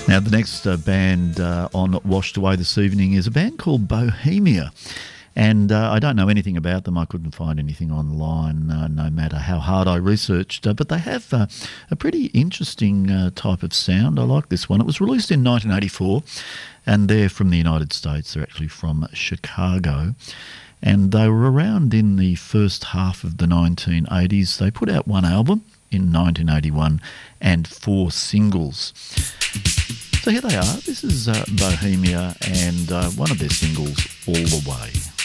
Now, the next band on Washed Away this evening is a band called Bohemia. And I don't know anything about them. I couldn't find anything online, no matter how hard I researched. But they have a pretty interesting type of sound. I like this one. It was released in 1984, and they're from the United States. They're actually from Chicago. And they were around in the first half of the 1980s. They put out one album in 1981 and 4 singles. So here they are. This is Bohemia and one of their singles, All the Way.